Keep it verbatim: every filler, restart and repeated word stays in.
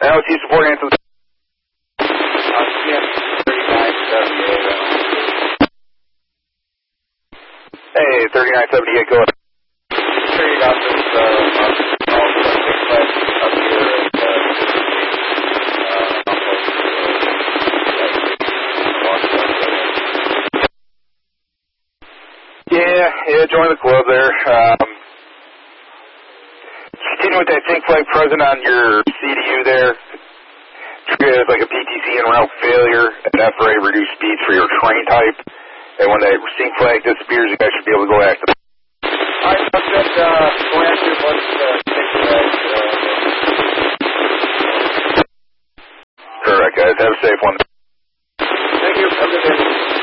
L T support answer. Uh, C M thirty-nine seventy-eight. Hey, thirty-nine seventy-eight, go ahead. Sure you got this, uh, uh, call for a big flight up here at, uh, Yeah, yeah, join the club there. Um, continue with that sync flag present on your C D U there. Treat it as like a P T C and route failure, and F R A reduced speeds for your train type. And when that sync flag disappears, you guys should be able to go active. Alright, that's it. Uh, go ahead and what's the